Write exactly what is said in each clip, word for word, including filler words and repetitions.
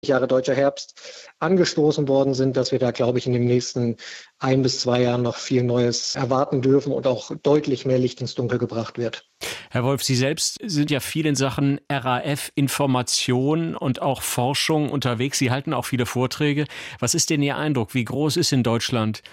Jahre Deutscher Herbst angestoßen worden sind, dass wir da, glaube ich, in den nächsten ein bis zwei Jahren noch viel Neues erwarten dürfen und auch deutlich mehr Licht ins Dunkel gebracht wird. Herr Wolf, Sie selbst sind ja viel in Sachen R A F-Information und auch Forschung unterwegs. Sie halten auch viele Vorträge. Was ist denn Ihr Eindruck? Wie groß ist in Deutschland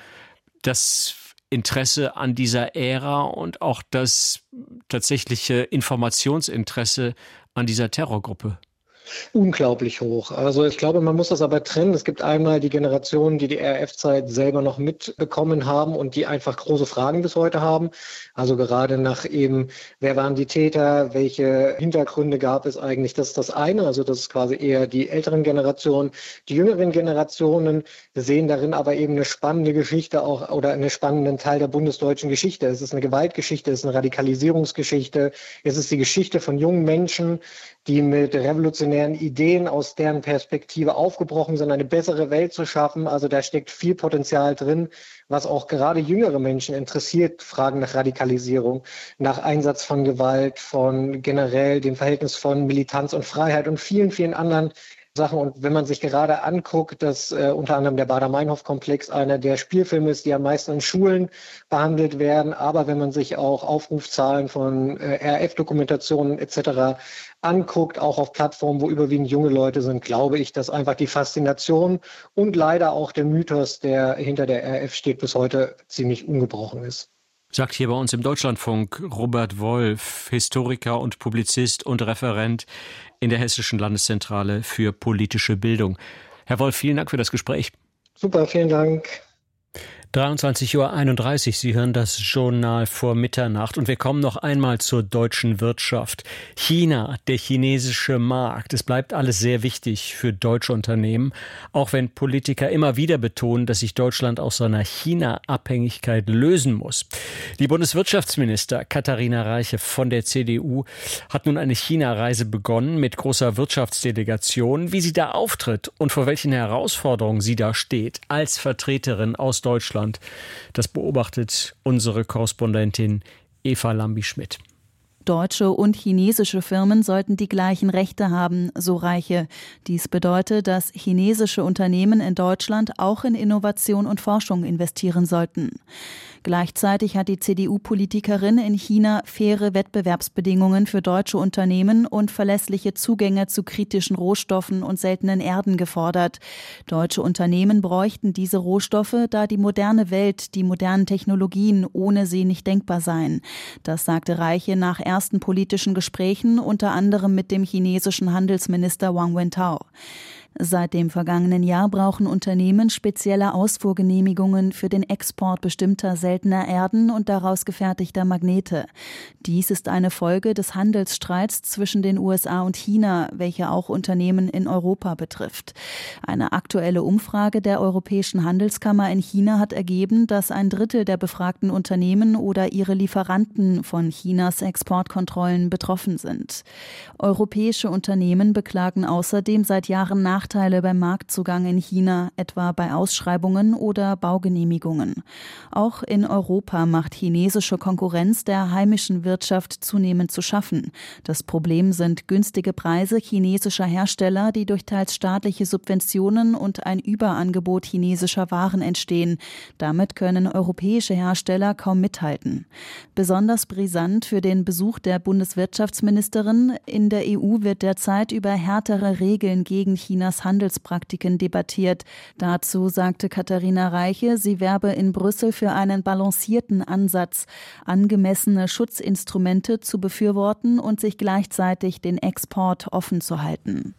das Interesse an dieser Ära und auch das tatsächliche Informationsinteresse an dieser Terrorgruppe? Unglaublich hoch. Also ich glaube, man muss das aber trennen. Es gibt einmal die Generationen, die die R A F-Zeit selber noch mitbekommen haben und die einfach große Fragen bis heute haben. Also gerade nach eben, wer waren die Täter, welche Hintergründe gab es eigentlich, das ist das eine. Also das ist quasi eher die älteren Generationen. Die jüngeren Generationen sehen darin aber eben eine spannende Geschichte auch oder einen spannenden Teil der bundesdeutschen Geschichte. Es ist eine Gewaltgeschichte, es ist eine Radikalisierungsgeschichte, es ist die Geschichte von jungen Menschen, die mit revolutionären Ideen aus deren Perspektive aufgebrochen sind, eine bessere Welt zu schaffen. Also da steckt viel Potenzial drin, was auch gerade jüngere Menschen interessiert, Fragen nach Radikalisierung, nach Einsatz von Gewalt, von generell dem Verhältnis von Militanz und Freiheit und vielen, vielen anderen Sachen. Und wenn man sich gerade anguckt, dass äh, unter anderem der Baader-Meinhof-Komplex einer der Spielfilme ist, die am meisten in Schulen behandelt werden, aber wenn man sich auch Aufrufzahlen von äh, R A F-Dokumentationen et cetera anguckt, auch auf Plattformen, wo überwiegend junge Leute sind, glaube ich, dass einfach die Faszination und leider auch der Mythos, der hinter der R A F steht, bis heute ziemlich ungebrochen ist. Sagt hier bei uns im Deutschlandfunk Robert Wolf, Historiker und Publizist und Referent in der Hessischen Landeszentrale für politische Bildung. Herr Wolf, vielen Dank für das Gespräch. Super, vielen Dank. dreiundzwanzig Uhr einunddreißig, Sie hören das Journal vor Mitternacht und wir kommen noch einmal zur deutschen Wirtschaft. China, der chinesische Markt, es bleibt alles sehr wichtig für deutsche Unternehmen, auch wenn Politiker immer wieder betonen, dass sich Deutschland aus seiner China-Abhängigkeit lösen muss. Die Bundeswirtschaftsminister Katharina Reiche von der C D U hat nun eine China-Reise begonnen mit großer Wirtschaftsdelegation. Wie sie da auftritt und vor welchen Herausforderungen sie da steht als Vertreterin aus Deutschland, das beobachtet unsere Korrespondentin Eva Lambi-Schmidt. Deutsche und chinesische Firmen sollten die gleichen Rechte haben, so Reiche. Dies bedeutet, dass chinesische Unternehmen in Deutschland auch in Innovation und Forschung investieren sollten. Gleichzeitig hat die C D U-Politikerin in China faire Wettbewerbsbedingungen für deutsche Unternehmen und verlässliche Zugänge zu kritischen Rohstoffen und seltenen Erden gefordert. Deutsche Unternehmen bräuchten diese Rohstoffe, da die moderne Welt, die modernen Technologien ohne sie nicht denkbar seien. Das sagte Reiche nach ersten politischen Gesprächen, unter anderem mit dem chinesischen Handelsminister Wang Wentao. Seit dem vergangenen Jahr brauchen Unternehmen spezielle Ausfuhrgenehmigungen für den Export bestimmter seltener Erden und daraus gefertigter Magnete. Dies ist eine Folge des Handelsstreits zwischen den U S A und China, welcher auch Unternehmen in Europa betrifft. Eine aktuelle Umfrage der Europäischen Handelskammer in China hat ergeben, dass ein Drittel der befragten Unternehmen oder ihre Lieferanten von Chinas Exportkontrollen betroffen sind. Europäische Unternehmen beklagen außerdem seit Jahren nach Nachteile beim Marktzugang in China, etwa bei Ausschreibungen oder Baugenehmigungen. Auch in Europa macht chinesische Konkurrenz der heimischen Wirtschaft zunehmend zu schaffen. Das Problem sind günstige Preise chinesischer Hersteller, die durch teils staatliche Subventionen und ein Überangebot chinesischer Waren entstehen. Damit können europäische Hersteller kaum mithalten. Besonders brisant für den Besuch der Bundeswirtschaftsministerin: In der E U wird derzeit über härtere Regeln gegen Chinas Handelspraktiken debattiert. Dazu sagte Katharina Reiche, sie werbe in Brüssel für einen balancierten Ansatz, angemessene Schutzinstrumente zu befürworten und sich gleichzeitig den Export offen zu halten.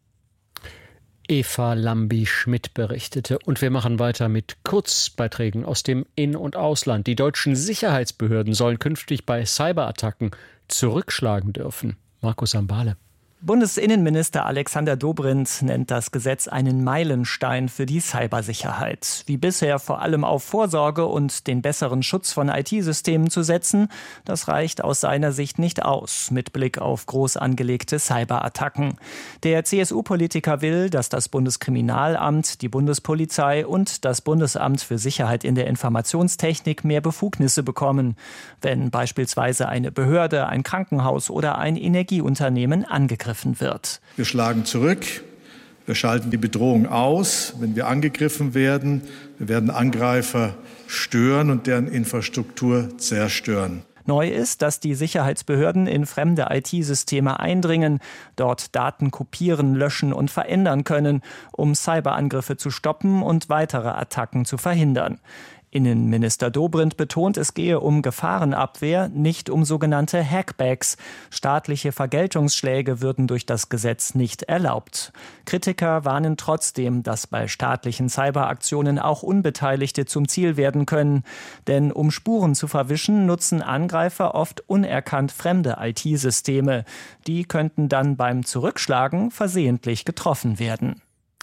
Eva Lambi-Schmidt berichtete. Und wir machen weiter mit Kurzbeiträgen aus dem In- und Ausland. Die deutschen Sicherheitsbehörden sollen künftig bei Cyberattacken zurückschlagen dürfen. Markus Ambale. Bundesinnenminister Alexander Dobrindt nennt das Gesetz einen Meilenstein für die Cybersicherheit. Wie bisher vor allem auf Vorsorge und den besseren Schutz von I T-Systemen zu setzen, das reicht aus seiner Sicht nicht aus, mit Blick auf groß angelegte Cyberattacken. Der C S U-Politiker will, dass das Bundeskriminalamt, die Bundespolizei und das Bundesamt für Sicherheit in der Informationstechnik mehr Befugnisse bekommen, wenn beispielsweise eine Behörde, ein Krankenhaus oder ein Energieunternehmen angegriffen wird. Wir schlagen zurück, Wir schalten die Bedrohung aus, wenn wir angegriffen werden. Wir werden Angreifer stören und deren Infrastruktur zerstören. Neu ist, dass die Sicherheitsbehörden in fremde I T-Systeme eindringen, dort Daten kopieren, löschen und verändern können, um Cyberangriffe zu stoppen und weitere Attacken zu verhindern. Innenminister Dobrindt betont, es gehe um Gefahrenabwehr, nicht um sogenannte Hackbacks. Staatliche Vergeltungsschläge würden durch das Gesetz nicht erlaubt. Kritiker warnen trotzdem, dass bei staatlichen Cyberaktionen auch Unbeteiligte zum Ziel werden können. Denn um Spuren zu verwischen, nutzen Angreifer oft unerkannt fremde I T-Systeme. Die könnten dann beim Zurückschlagen versehentlich getroffen werden.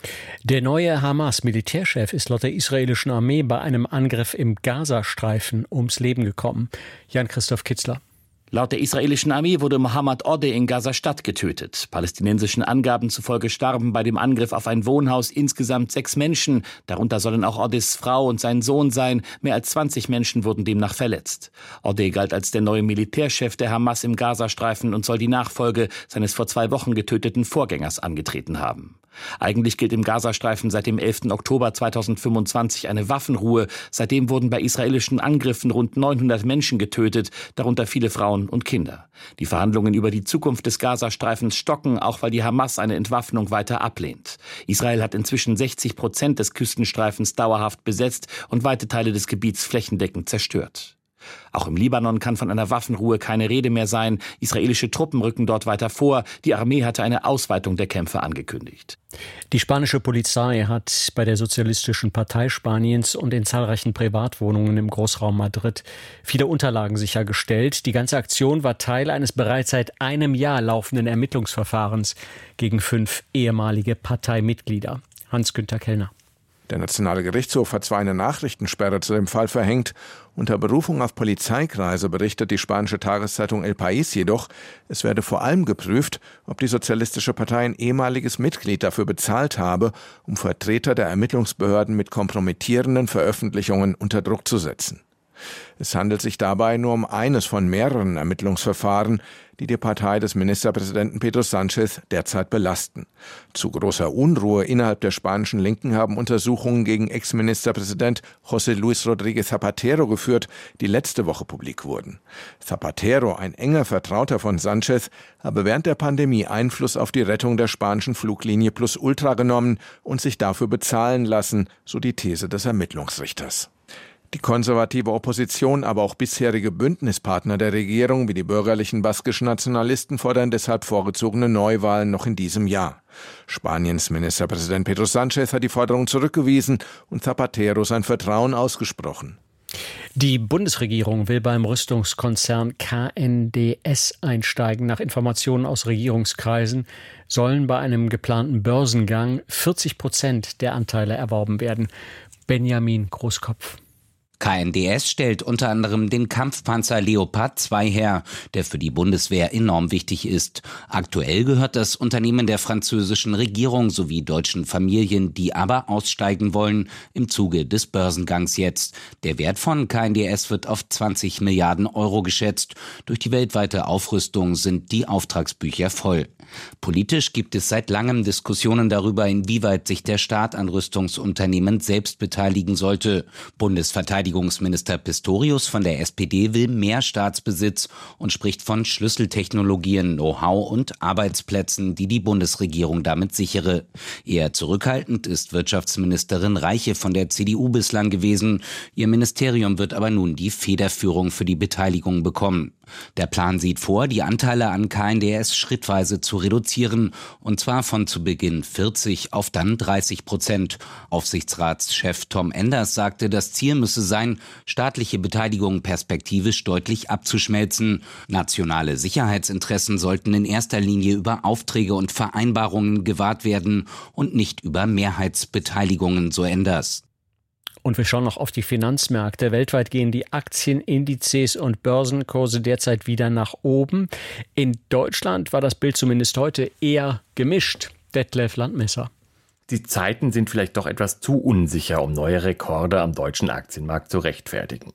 Der neue Hamas-Militärchef ist laut der israelischen Armee bei einem Angriff im Gazastreifen ums Leben gekommen. Jan-Christoph Kitzler. Laut der israelischen Armee wurde Mohammed Odeh in Gaza-Stadt getötet. Palästinensischen Angaben zufolge starben bei dem Angriff auf ein Wohnhaus insgesamt sechs Menschen. Darunter sollen auch Odehs Frau und sein Sohn sein. Mehr als zwanzig Menschen wurden demnach verletzt. Odeh galt als der neue Militärchef der Hamas im Gazastreifen und soll die Nachfolge seines vor zwei Wochen getöteten Vorgängers angetreten haben. Eigentlich gilt im Gazastreifen seit dem elften Oktober zweitausendfünfundzwanzig eine Waffenruhe. Seitdem wurden bei israelischen Angriffen rund neunhundert Menschen getötet, darunter viele Frauen und Kinder. Die Verhandlungen über die Zukunft des Gazastreifens stocken, auch weil die Hamas eine Entwaffnung weiter ablehnt. Israel hat inzwischen sechzig Prozent des Küstenstreifens dauerhaft besetzt und weite Teile des Gebiets flächendeckend zerstört. Auch im Libanon kann von einer Waffenruhe keine Rede mehr sein. Israelische Truppen rücken dort weiter vor. Die Armee hatte eine Ausweitung der Kämpfe angekündigt. Die spanische Polizei hat bei der Sozialistischen Partei Spaniens und in zahlreichen Privatwohnungen im Großraum Madrid viele Unterlagen sichergestellt. Die ganze Aktion war Teil eines bereits seit einem Jahr laufenden Ermittlungsverfahrens gegen fünf ehemalige Parteimitglieder. Hans-Günther Kellner. Der Nationale Gerichtshof hat zwar eine Nachrichtensperre zu dem Fall verhängt, unter Berufung auf Polizeikreise berichtet die spanische Tageszeitung El País jedoch, es werde vor allem geprüft, ob die Sozialistische Partei ein ehemaliges Mitglied dafür bezahlt habe, um Vertreter der Ermittlungsbehörden mit kompromittierenden Veröffentlichungen unter Druck zu setzen. Es handelt sich dabei nur um eines von mehreren Ermittlungsverfahren, die die Partei des Ministerpräsidenten Pedro Sánchez derzeit belasten. Zu großer Unruhe innerhalb der spanischen Linken haben Untersuchungen gegen Ex-Ministerpräsident José Luis Rodríguez Zapatero geführt, die letzte Woche publik wurden. Zapatero, ein enger Vertrauter von Sánchez, habe während der Pandemie Einfluss auf die Rettung der spanischen Fluglinie Plus Ultra genommen und sich dafür bezahlen lassen, so die These des Ermittlungsrichters. Die konservative Opposition, aber auch bisherige Bündnispartner der Regierung wie die bürgerlichen baskischen Nationalisten fordern deshalb vorgezogene Neuwahlen noch in diesem Jahr. Spaniens Ministerpräsident Pedro Sánchez hat die Forderung zurückgewiesen und Zapatero sein Vertrauen ausgesprochen. Die Bundesregierung will beim Rüstungskonzern K N D S einsteigen. Nach Informationen aus Regierungskreisen sollen bei einem geplanten Börsengang vierzig Prozent der Anteile erworben werden. Benjamin Großkopf. K N D S stellt unter anderem den Kampfpanzer Leopard zwei her, der für die Bundeswehr enorm wichtig ist. Aktuell gehört das Unternehmen der französischen Regierung sowie deutschen Familien, die aber aussteigen wollen, im Zuge des Börsengangs jetzt. Der Wert von K N D S wird auf zwanzig Milliarden Euro geschätzt. Durch die weltweite Aufrüstung sind die Auftragsbücher voll. Politisch gibt es seit langem Diskussionen darüber, inwieweit sich der Staat an Rüstungsunternehmen selbst beteiligen sollte. Bundesverteidigungsminister Pistorius von der S P D will mehr Staatsbesitz und spricht von Schlüsseltechnologien, Know-how und Arbeitsplätzen, die die Bundesregierung damit sichere. Eher zurückhaltend ist Wirtschaftsministerin Reiche von der C D U bislang gewesen. Ihr Ministerium wird aber nun die Federführung für die Beteiligung bekommen. Der Plan sieht vor, die Anteile an K N D S schrittweise zu reduzieren, und zwar von zu Beginn vierzig auf dann dreißig Prozent. Aufsichtsratschef Tom Enders sagte, das Ziel müsse sein, staatliche Beteiligung perspektivisch deutlich abzuschmelzen. Nationale Sicherheitsinteressen sollten in erster Linie über Aufträge und Vereinbarungen gewahrt werden und nicht über Mehrheitsbeteiligungen, so Enders. Und wir schauen noch auf die Finanzmärkte. Weltweit gehen die Aktienindizes und Börsenkurse derzeit wieder nach oben. In Deutschland war das Bild zumindest heute eher gemischt. Detlef Landmesser. Die Zeiten sind vielleicht doch etwas zu unsicher, um neue Rekorde am deutschen Aktienmarkt zu rechtfertigen.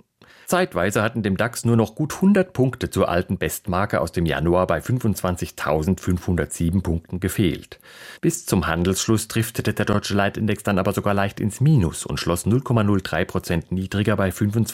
Zeitweise hatten dem DAX nur noch gut hundert Punkte zur alten Bestmarke aus dem Januar bei fünfundzwanzigtausendfünfhundertsieben Punkten gefehlt. Bis zum Handelsschluss driftete der deutsche Leitindex dann aber sogar leicht ins Minus und schloss null Komma null drei Prozent niedriger bei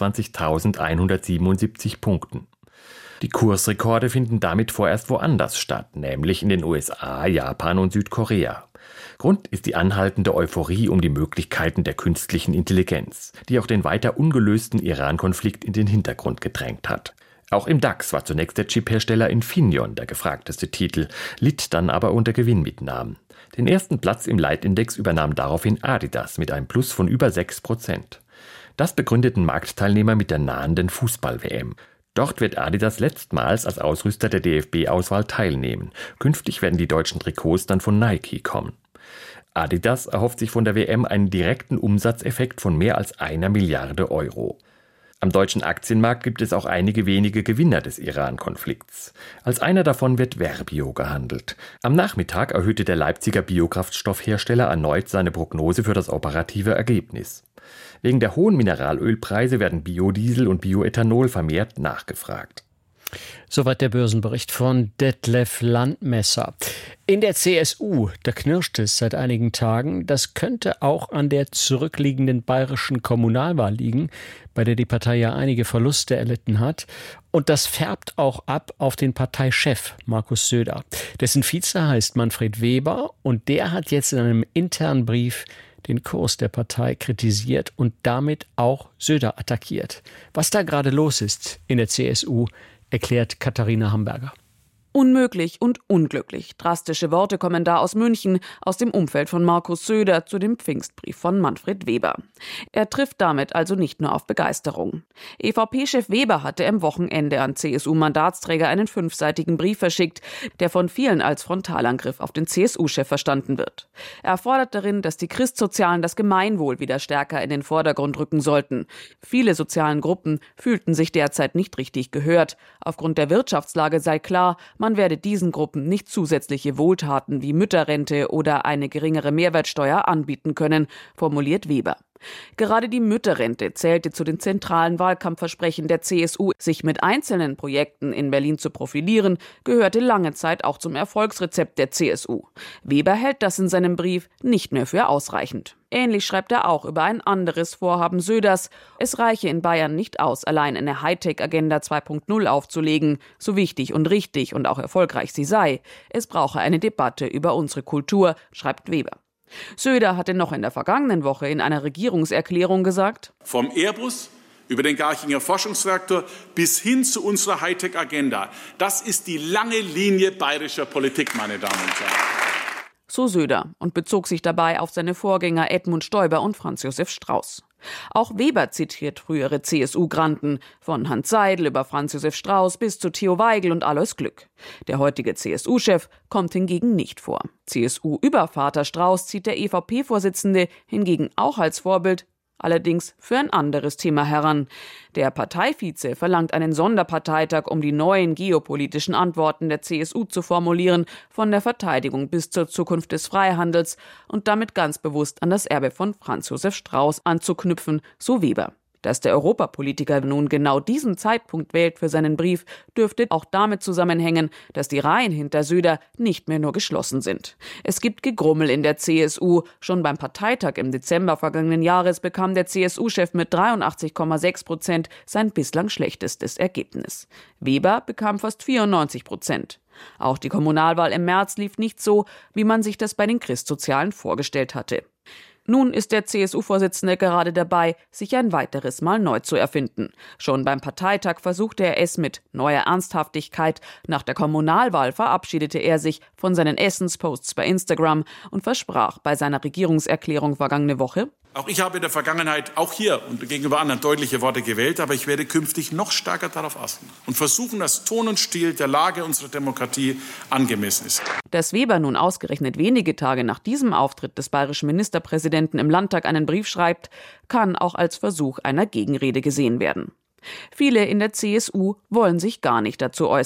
fünfundzwanzigtausendeinhundertsiebenundsiebzig Punkten. Die Kursrekorde finden damit vorerst woanders statt, nämlich in den U S A, Japan und Südkorea. Grund ist die anhaltende Euphorie um die Möglichkeiten der künstlichen Intelligenz, die auch den weiter ungelösten Iran-Konflikt in den Hintergrund gedrängt hat. Auch im DAX war zunächst der Chiphersteller Infineon der gefragteste Titel, litt dann aber unter Gewinnmitnahmen. Den ersten Platz im Leitindex übernahm daraufhin Adidas mit einem Plus von über sechs Prozent. Das begründeten Marktteilnehmer mit der nahenden Fußball-W M. Dort wird Adidas letztmals als Ausrüster der D F B-Auswahl teilnehmen. Künftig werden die deutschen Trikots dann von Nike kommen. Adidas erhofft sich von der W M einen direkten Umsatzeffekt von mehr als einer Milliarde Euro. Am deutschen Aktienmarkt gibt es auch einige wenige Gewinner des Iran-Konflikts. Als einer davon wird Verbio gehandelt. Am Nachmittag erhöhte der Leipziger Biokraftstoffhersteller erneut seine Prognose für das operative Ergebnis. Wegen der hohen Mineralölpreise werden Biodiesel und Bioethanol vermehrt nachgefragt. Soweit der Börsenbericht von Detlef Landmesser. In der C S U, da knirscht es seit einigen Tagen. Das könnte auch an der zurückliegenden bayerischen Kommunalwahl liegen, bei der die Partei ja einige Verluste erlitten hat. Und das färbt auch ab auf den Parteichef Markus Söder. Dessen Vize heißt Manfred Weber und der hat jetzt in einem internen Brief den Kurs der Partei kritisiert und damit auch Söder attackiert. Was da gerade los ist in der C S U, erklärt Katharina Hamburger. Unmöglich und unglücklich. Drastische Worte kommen da aus München, aus dem Umfeld von Markus Söder zu dem Pfingstbrief von Manfred Weber. Er trifft damit also nicht nur auf Begeisterung. E V P-Chef Weber hatte am Wochenende an C S U-Mandatsträger einen fünfseitigen Brief verschickt, der von vielen als Frontalangriff auf den C S U-Chef verstanden wird. Er fordert darin, dass die Christsozialen das Gemeinwohl wieder stärker in den Vordergrund rücken sollten. Viele sozialen Gruppen fühlten sich derzeit nicht richtig gehört. Aufgrund der Wirtschaftslage sei klar, man werde diesen Gruppen nicht zusätzliche Wohltaten wie Mütterrente oder eine geringere Mehrwertsteuer anbieten können, formuliert Weber. Gerade die Mütterrente zählte zu den zentralen Wahlkampfversprechen der C S U. Sich mit einzelnen Projekten in Berlin zu profilieren, gehörte lange Zeit auch zum Erfolgsrezept der C S U. Weber hält das in seinem Brief nicht mehr für ausreichend. Ähnlich schreibt er auch über ein anderes Vorhaben Söders. Es reiche in Bayern nicht aus, allein eine Hightech-Agenda zwei Punkt null aufzulegen, so wichtig und richtig und auch erfolgreich sie sei. Es brauche eine Debatte über unsere Kultur, schreibt Weber. Söder hatte noch in der vergangenen Woche in einer Regierungserklärung gesagt: Vom Airbus über den Garchinger Forschungsreaktor bis hin zu unserer Hightech-Agenda. Das ist die lange Linie bayerischer Politik, meine Damen und Herren. So Söder und bezog sich dabei auf seine Vorgänger Edmund Stoiber und Franz Josef Strauß. Auch Weber zitiert frühere C S U-Granden, von Hans Seidel über Franz Josef Strauß bis zu Theo Weigel und Alois Glück. Der heutige C S U-Chef kommt hingegen nicht vor. C S U-Übervater Strauß zieht der E V P-Vorsitzende hingegen auch als Vorbild, allerdings für ein anderes Thema heran. Der Parteivize verlangt einen Sonderparteitag, um die neuen geopolitischen Antworten der C S U zu formulieren, von der Verteidigung bis zur Zukunft des Freihandels und damit ganz bewusst an das Erbe von Franz Josef Strauß anzuknüpfen, so Weber. Dass der Europapolitiker nun genau diesen Zeitpunkt wählt für seinen Brief, dürfte auch damit zusammenhängen, dass die Reihen hinter Söder nicht mehr nur geschlossen sind. Es gibt Gegrummel in der C S U. Schon beim Parteitag im Dezember vergangenen Jahres bekam der C S U-Chef mit dreiundachtzig Komma sechs Prozent sein bislang schlechtestes Ergebnis. Weber bekam fast vierundneunzig Prozent. Auch die Kommunalwahl im März lief nicht so, wie man sich das bei den Christsozialen vorgestellt hatte. Nun ist der C S U-Vorsitzende gerade dabei, sich ein weiteres Mal neu zu erfinden. Schon beim Parteitag versuchte er es mit neuer Ernsthaftigkeit. Nach der Kommunalwahl verabschiedete er sich von seinen Essensposts bei Instagram und versprach bei seiner Regierungserklärung vergangene Woche: Auch ich habe in der Vergangenheit, auch hier und gegenüber anderen, deutliche Worte gewählt, aber ich werde künftig noch stärker darauf achten und versuchen, dass Ton und Stil der Lage unserer Demokratie angemessen ist. Dass Weber nun ausgerechnet wenige Tage nach diesem Auftritt des bayerischen Ministerpräsidenten im Landtag einen Brief schreibt, kann auch als Versuch einer Gegenrede gesehen werden. Viele in der C S U wollen sich gar nicht dazu äußern.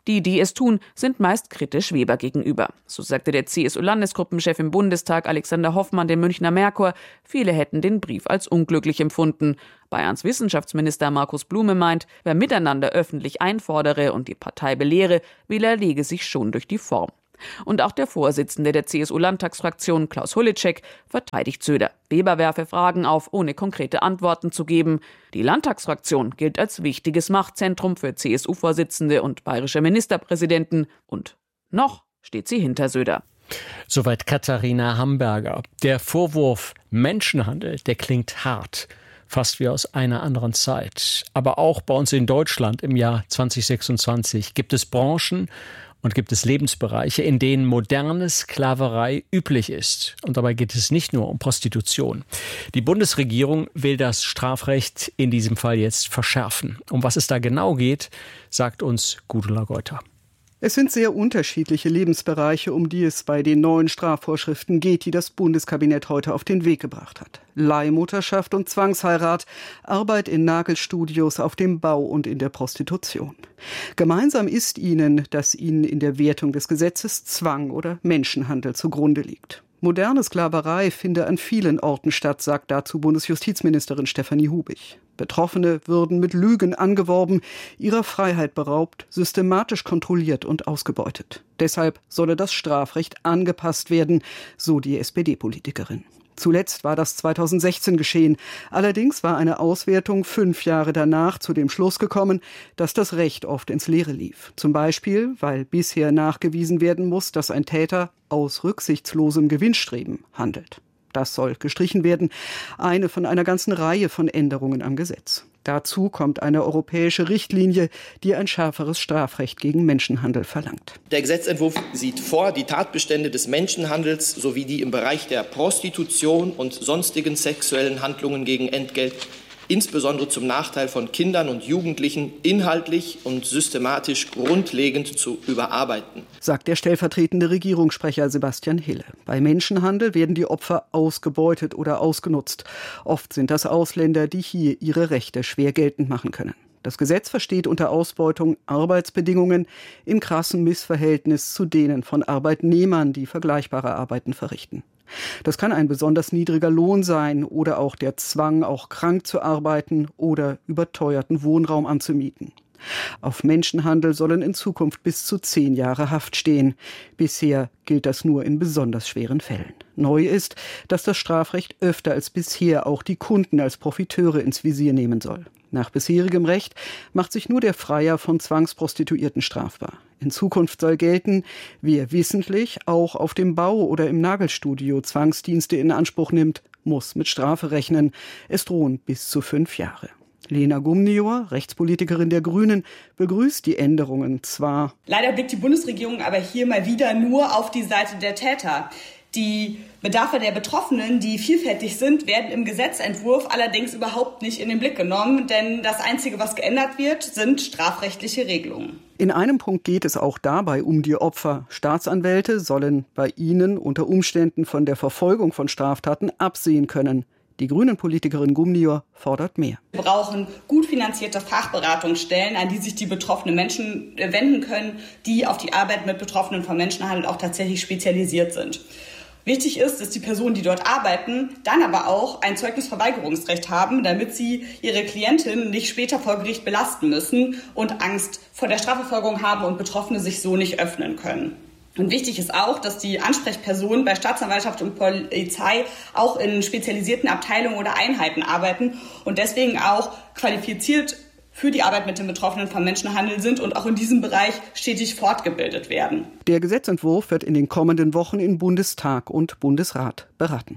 Die, die es tun, sind meist kritisch Weber gegenüber. So sagte der C S U-Landesgruppenchef im Bundestag Alexander Hoffmann dem Münchner Merkur, viele hätten den Brief als unglücklich empfunden. Bayerns Wissenschaftsminister Markus Blume meint, wer miteinander öffentlich einfordere und die Partei belehre, widerlege sich schon durch die Form. Und auch der Vorsitzende der C S U-Landtagsfraktion, Klaus Hulitschek, verteidigt Söder. Weber werfe Fragen auf, ohne konkrete Antworten zu geben. Die Landtagsfraktion gilt als wichtiges Machtzentrum für C S U-Vorsitzende und bayerische Ministerpräsidenten. Und noch steht sie hinter Söder. Soweit Katharina Hamburger. Der Vorwurf Menschenhandel, der klingt hart. Fast wie aus einer anderen Zeit. Aber auch bei uns in Deutschland im Jahr zwanzig sechsundzwanzig gibt es Branchen und gibt es Lebensbereiche, in denen moderne Sklaverei üblich ist. Und dabei geht es nicht nur um Prostitution. Die Bundesregierung will das Strafrecht in diesem Fall jetzt verschärfen. Um was es da genau geht, sagt uns Gudula Geuter. Es sind sehr unterschiedliche Lebensbereiche, um die es bei den neuen Strafvorschriften geht, die das Bundeskabinett heute auf den Weg gebracht hat. Leihmutterschaft und Zwangsheirat, Arbeit in Nagelstudios, auf dem Bau und in der Prostitution. Gemeinsam ist ihnen, dass ihnen in der Wertung des Gesetzes Zwang oder Menschenhandel zugrunde liegt. Moderne Sklaverei finde an vielen Orten statt, sagt dazu Bundesjustizministerin Stefanie Hubig. Betroffene würden mit Lügen angeworben, ihrer Freiheit beraubt, systematisch kontrolliert und ausgebeutet. Deshalb solle das Strafrecht angepasst werden, so die S P D-Politikerin. Zuletzt war das zweitausendsechzehn geschehen. Allerdings war eine Auswertung fünf Jahre danach zu dem Schluss gekommen, dass das Recht oft ins Leere lief. Zum Beispiel, weil bisher nachgewiesen werden muss, dass ein Täter aus rücksichtslosem Gewinnstreben handelt. Das soll gestrichen werden. Eine von einer ganzen Reihe von Änderungen am Gesetz. Dazu kommt eine europäische Richtlinie, die ein schärferes Strafrecht gegen Menschenhandel verlangt. Der Gesetzentwurf sieht vor, die Tatbestände des Menschenhandels sowie die im Bereich der Prostitution und sonstigen sexuellen Handlungen gegen Entgelt, insbesondere zum Nachteil von Kindern und Jugendlichen, inhaltlich und systematisch grundlegend zu überarbeiten, sagt der stellvertretende Regierungssprecher Sebastian Hille. Bei Menschenhandel werden die Opfer ausgebeutet oder ausgenutzt. Oft sind das Ausländer, die hier ihre Rechte schwer geltend machen können. Das Gesetz versteht unter Ausbeutung Arbeitsbedingungen im krassen Missverhältnis zu denen von Arbeitnehmern, die vergleichbare Arbeiten verrichten. Das kann ein besonders niedriger Lohn sein oder auch der Zwang, auch krank zu arbeiten oder überteuerten Wohnraum anzumieten. Auf Menschenhandel sollen in Zukunft bis zu zehn Jahre Haft stehen. Bisher gilt das nur in besonders schweren Fällen. Neu ist, dass das Strafrecht öfter als bisher auch die Kunden als Profiteure ins Visier nehmen soll. Nach bisherigem Recht macht sich nur der Freier von Zwangsprostituierten strafbar. In Zukunft soll gelten, wer wissentlich auch auf dem Bau oder im Nagelstudio Zwangsdienste in Anspruch nimmt, muss mit Strafe rechnen. Es drohen bis zu fünf Jahre. Lena Gumnior, Rechtspolitikerin der Grünen, begrüßt die Änderungen zwar. Leider blickt die Bundesregierung aber hier mal wieder nur auf die Seite der Täter. Die Bedarfe der Betroffenen, die vielfältig sind, werden im Gesetzentwurf allerdings überhaupt nicht in den Blick genommen, denn das Einzige, was geändert wird, sind strafrechtliche Regelungen. In einem Punkt geht es auch dabei um die Opfer. Staatsanwälte sollen bei ihnen unter Umständen von der Verfolgung von Straftaten absehen können. Die Grünen-Politikerin Gumnior fordert mehr. Wir brauchen gut finanzierte Fachberatungsstellen, an die sich die betroffenen Menschen wenden können, die auf die Arbeit mit Betroffenen von Menschenhandel auch tatsächlich spezialisiert sind. Wichtig ist, dass die Personen, die dort arbeiten, dann aber auch ein Zeugnisverweigerungsrecht haben, damit sie ihre Klientin nicht später vor Gericht belasten müssen und Angst vor der Strafverfolgung haben und Betroffene sich so nicht öffnen können. Und wichtig ist auch, dass die Ansprechpersonen bei Staatsanwaltschaft und Polizei auch in spezialisierten Abteilungen oder Einheiten arbeiten und deswegen auch qualifiziert für die Arbeit mit den Betroffenen von Menschenhandel sind und auch in diesem Bereich stetig fortgebildet werden. Der Gesetzentwurf wird in den kommenden Wochen in Bundestag und Bundesrat beraten.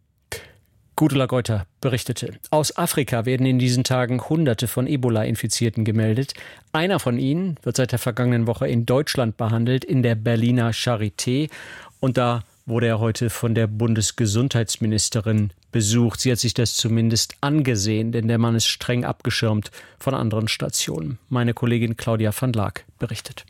Gudula Geuter berichtete. Aus Afrika werden in diesen Tagen Hunderte von Ebola-Infizierten gemeldet. Einer von ihnen wird seit der vergangenen Woche in Deutschland behandelt, in der Berliner Charité. Und da wurde er heute von der Bundesgesundheitsministerin besucht. Sie hat sich das zumindest angesehen, denn der Mann ist streng abgeschirmt von anderen Stationen. Meine Kollegin Claudia van Laak berichtet.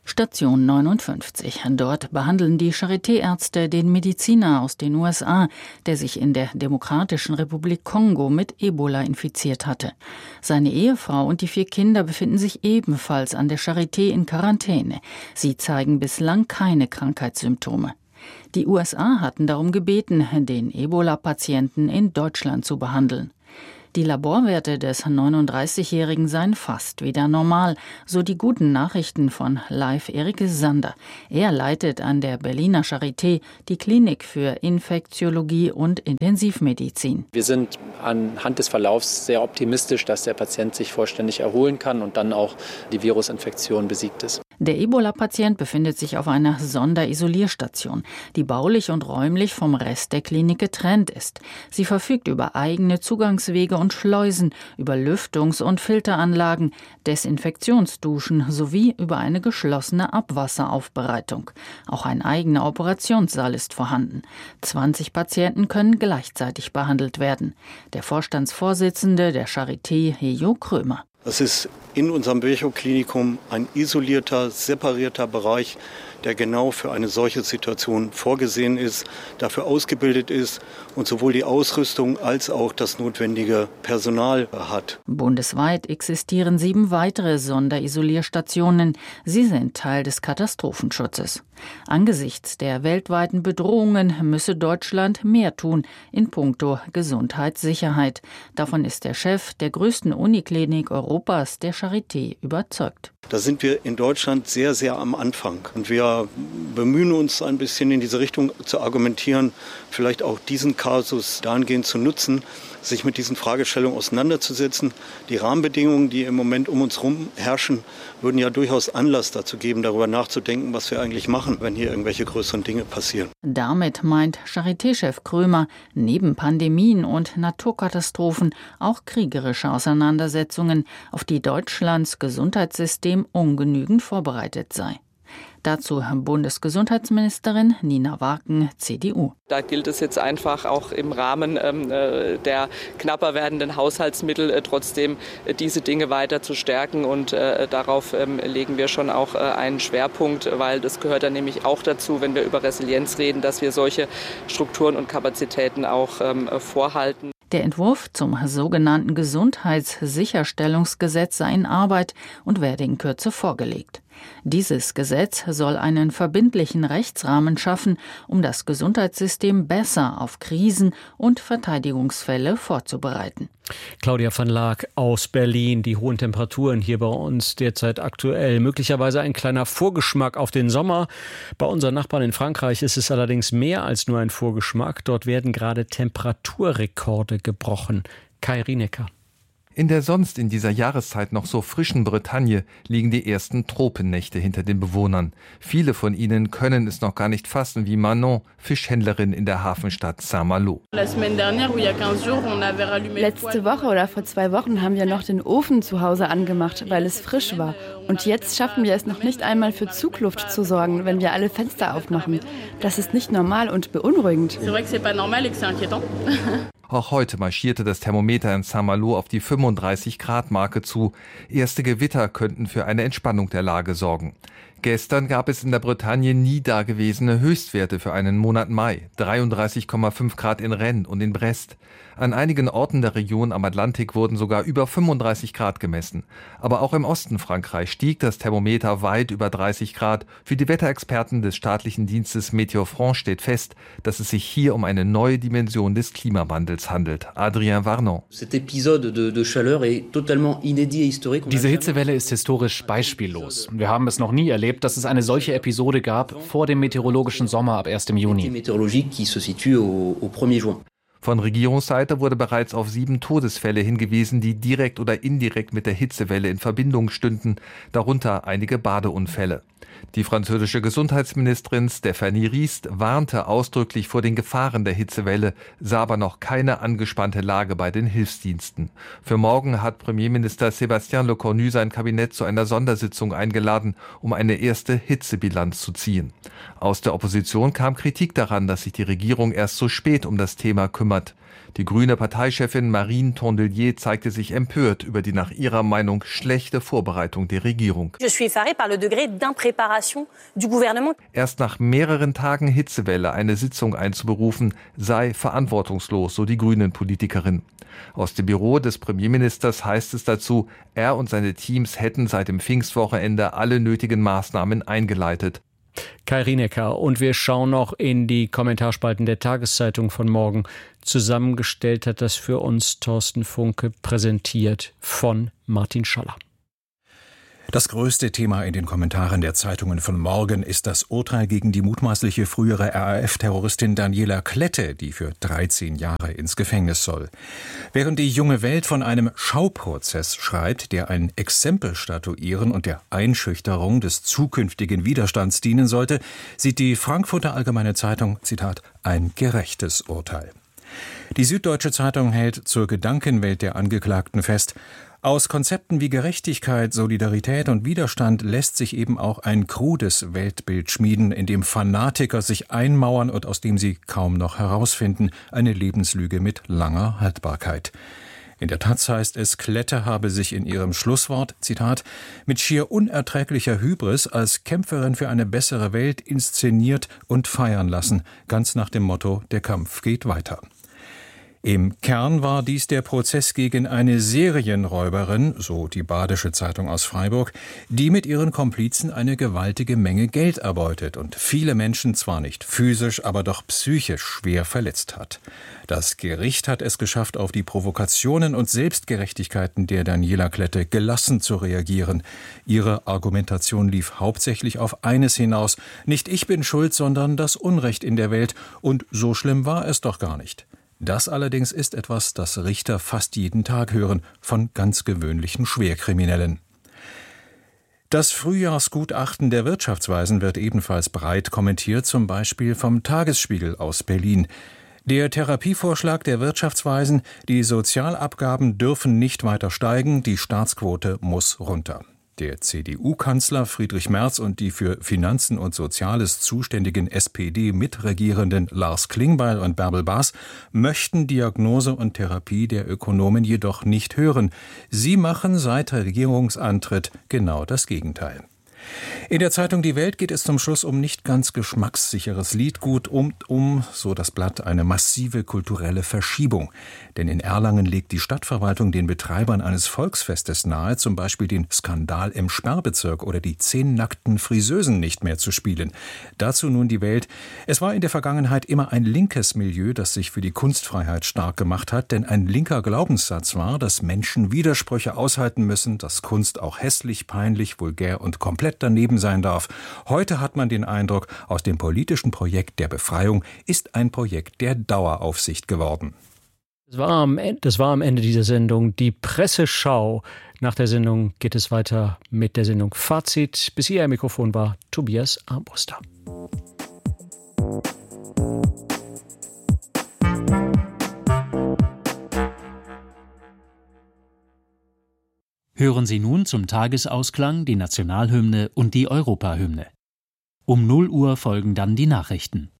Station neunundfünfzig. Dort behandeln die Charité-Ärzte den Mediziner aus den U S A, der sich in der Demokratischen Republik Kongo mit Ebola infiziert hatte. Seine Ehefrau und die vier Kinder befinden sich ebenfalls an der Charité in Quarantäne. Sie zeigen bislang keine Krankheitssymptome. Die U S A hatten darum gebeten, den Ebola-Patienten in Deutschland zu behandeln. Die Laborwerte des neununddreißigjährigen seien fast wieder normal, so die guten Nachrichten von Live Erik Sander. Er leitet an der Berliner Charité die Klinik für Infektiologie und Intensivmedizin. Wir sind anhand des Verlaufs sehr optimistisch, dass der Patient sich vollständig erholen kann und dann auch die Virusinfektion besiegt ist. Der Ebola-Patient befindet sich auf einer Sonderisolierstation, die baulich und räumlich vom Rest der Klinik getrennt ist. Sie verfügt über eigene Zugangswege und Schleusen, über Lüftungs- und Filteranlagen, Desinfektionsduschen sowie über eine geschlossene Abwasseraufbereitung. Auch ein eigener Operationssaal ist vorhanden. zwanzig Patienten können gleichzeitig behandelt werden. Der Vorstandsvorsitzende der Charité, Hejo Krömer. Das ist in unserem Virchow-Klinikum ein isolierter, separierter Bereich, der genau für eine solche Situation vorgesehen ist, dafür ausgebildet ist und sowohl die Ausrüstung als auch das notwendige Personal hat. Bundesweit existieren sieben weitere Sonderisolierstationen. Sie sind Teil des Katastrophenschutzes. Angesichts der weltweiten Bedrohungen müsse Deutschland mehr tun in puncto Gesundheitssicherheit. Davon ist der Chef der größten Uniklinik Europas, der Charité, überzeugt. Da sind wir in Deutschland sehr, sehr am Anfang. Und wir bemühen uns ein bisschen in diese Richtung zu argumentieren, vielleicht auch diesen Kasus dahingehend zu nutzen, sich mit diesen Fragestellungen auseinanderzusetzen. Die Rahmenbedingungen, die im Moment um uns herum herrschen, würden ja durchaus Anlass dazu geben, darüber nachzudenken, was wir eigentlich machen, wenn hier irgendwelche größeren Dinge passieren. Damit meint Charité-Chef Krömer neben Pandemien und Naturkatastrophen auch kriegerische Auseinandersetzungen, auf die Deutschlands Gesundheitssystem ungenügend vorbereitet sei. Dazu Bundesgesundheitsministerin Nina Waken, C D U. Da gilt es jetzt einfach auch im Rahmen ähm, der knapper werdenden Haushaltsmittel äh, trotzdem äh, diese Dinge weiter zu stärken. Und äh, darauf ähm, legen wir schon auch äh, einen Schwerpunkt, weil das gehört dann nämlich auch dazu, wenn wir über Resilienz reden, dass wir solche Strukturen und Kapazitäten auch ähm, vorhalten. Der Entwurf zum sogenannten Gesundheitssicherstellungsgesetz sei in Arbeit und werde in Kürze vorgelegt. Dieses Gesetz soll einen verbindlichen Rechtsrahmen schaffen, um das Gesundheitssystem besser auf Krisen und Verteidigungsfälle vorzubereiten. Claudia van Laak aus Berlin. Die hohen Temperaturen hier bei uns derzeit aktuell. Möglicherweise ein kleiner Vorgeschmack auf den Sommer. Bei unseren Nachbarn in Frankreich ist es allerdings mehr als nur ein Vorgeschmack. Dort werden gerade Temperaturrekorde gebrochen. Kai Rienecker. In der sonst in dieser Jahreszeit noch so frischen Bretagne liegen die ersten Tropennächte hinter den Bewohnern. Viele von ihnen können es noch gar nicht fassen, wie Manon, Fischhändlerin in der Hafenstadt Saint-Malo. Letzte Woche oder vor zwei Wochen haben wir noch den Ofen zu Hause angemacht, weil es frisch war. Und jetzt schaffen wir es noch nicht einmal für Zugluft zu sorgen, wenn wir alle Fenster aufmachen. Das ist nicht normal und beunruhigend. Auch heute marschierte das Thermometer in Saint-Malo auf die fünfunddreißig Grad Marke zu. Erste Gewitter könnten für eine Entspannung der Lage sorgen. Gestern gab es in der Bretagne nie dagewesene Höchstwerte für einen Monat Mai. dreiunddreißig Komma fünf Grad in Rennes und in Brest. An einigen Orten der Region am Atlantik wurden sogar über fünfunddreißig Grad gemessen. Aber auch im Osten Frankreich stieg das Thermometer weit über dreißig Grad. Für die Wetterexperten des staatlichen Dienstes Météo France steht fest, dass es sich hier um eine neue Dimension des Klimawandels handelt. Adrien Varnon. Diese Hitzewelle ist historisch beispiellos. Wir haben es noch nie erlebt, dass es eine solche Episode gab vor dem meteorologischen Sommer ab ersten Juni. Von Regierungsseite wurde bereits auf sieben Todesfälle hingewiesen, die direkt oder indirekt mit der Hitzewelle in Verbindung stünden, darunter einige Badeunfälle. Die französische Gesundheitsministerin Stéphanie Rist warnte ausdrücklich vor den Gefahren der Hitzewelle, sah aber noch keine angespannte Lage bei den Hilfsdiensten. Für morgen hat Premierminister Sébastien Lecornu sein Kabinett zu einer Sondersitzung eingeladen, um eine erste Hitzebilanz zu ziehen. Aus der Opposition kam Kritik daran, dass sich die Regierung erst so spät um das Thema kümmert. gekümmert. Die grüne Parteichefin Marine Tondelier zeigte sich empört über die nach ihrer Meinung schlechte Vorbereitung der Regierung. Erst nach mehreren Tagen Hitzewelle eine Sitzung einzuberufen, sei verantwortungslos, so die Grünen-Politikerin. Aus dem Büro des Premierministers heißt es dazu, er und seine Teams hätten seit dem Pfingstwochenende alle nötigen Maßnahmen eingeleitet. Kai Rienecker, und wir schauen noch in die Kommentarspalten der Tageszeitung von morgen. Zusammengestellt hat das für uns Thorsten Funke, präsentiert von Martin Schaller. Das größte Thema in den Kommentaren der Zeitungen von morgen ist das Urteil gegen die mutmaßliche frühere R A F-Terroristin Daniela Klette, die für dreizehn Jahre ins Gefängnis soll. Während die Junge Welt von einem Schauprozess schreibt, der ein Exempel statuieren und der Einschüchterung des zukünftigen Widerstands dienen sollte, sieht die Frankfurter Allgemeine Zeitung, Zitat, ein gerechtes Urteil. Die Süddeutsche Zeitung hält zur Gedankenwelt der Angeklagten fest: Aus Konzepten wie Gerechtigkeit, Solidarität und Widerstand lässt sich eben auch ein krudes Weltbild schmieden, in dem Fanatiker sich einmauern und aus dem sie kaum noch herausfinden, eine Lebenslüge mit langer Haltbarkeit. In der Taz heißt es, Klette habe sich in ihrem Schlusswort, Zitat, mit schier unerträglicher Hybris als Kämpferin für eine bessere Welt inszeniert und feiern lassen, ganz nach dem Motto, der Kampf geht weiter. Im Kern war dies der Prozess gegen eine Serienräuberin, so die Badische Zeitung aus Freiburg, die mit ihren Komplizen eine gewaltige Menge Geld erbeutet und viele Menschen zwar nicht physisch, aber doch psychisch schwer verletzt hat. Das Gericht hat es geschafft, auf die Provokationen und Selbstgerechtigkeiten der Daniela Klette gelassen zu reagieren. Ihre Argumentation lief hauptsächlich auf eines hinaus: Nicht ich bin schuld, sondern das Unrecht in der Welt, und so schlimm war es doch gar nicht. Das allerdings ist etwas, das Richter fast jeden Tag hören von ganz gewöhnlichen Schwerkriminellen. Das Frühjahrsgutachten der Wirtschaftsweisen wird ebenfalls breit kommentiert, zum Beispiel vom Tagesspiegel aus Berlin. Der Therapievorschlag der Wirtschaftsweisen: Die Sozialabgaben dürfen nicht weiter steigen, die Staatsquote muss runter. Der C D U-Kanzler Friedrich Merz und die für Finanzen und Soziales zuständigen S P D-Mitregierenden Lars Klingbeil und Bärbel Baas möchten Diagnose und Therapie der Ökonomen jedoch nicht hören. Sie machen seit Regierungsantritt genau das Gegenteil. In der Zeitung Die Welt geht es zum Schluss um nicht ganz geschmackssicheres Liedgut und um, so das Blatt, eine massive kulturelle Verschiebung. Denn in Erlangen legt die Stadtverwaltung den Betreibern eines Volksfestes nahe, zum Beispiel den Skandal im Sperrbezirk oder die zehn nackten Friseusen nicht mehr zu spielen. Dazu nun Die Welt: Es war in der Vergangenheit immer ein linkes Milieu, das sich für die Kunstfreiheit stark gemacht hat, denn ein linker Glaubenssatz war, dass Menschen Widersprüche aushalten müssen, dass Kunst auch hässlich, peinlich, vulgär und komplett daneben sein darf. Heute hat man den Eindruck, aus dem politischen Projekt der Befreiung ist ein Projekt der Daueraufsicht geworden. Das war am Ende, das war am Ende dieser Sendung die Presseschau. Nach der Sendung geht es weiter mit der Sendung Fazit. Bis hier am Mikrofon war Tobias Armbruster. Hören Sie nun zum Tagesausklang die Nationalhymne und die Europahymne. Um null Uhr folgen dann die Nachrichten.